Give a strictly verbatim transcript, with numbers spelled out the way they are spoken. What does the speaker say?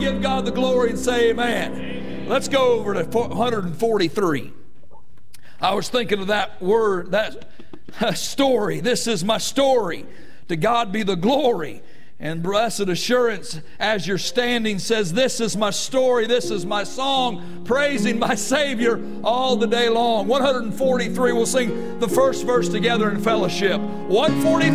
give God the glory and say amen? Amen. Let's go over to one forty-three. I was thinking of that word, that story. This is my story. To God be the glory. And blessed assurance, as you're standing, says, this is my story, this is my song, praising my Savior all the day long. one forty-three, we'll sing the first verse together in fellowship. one forty-three.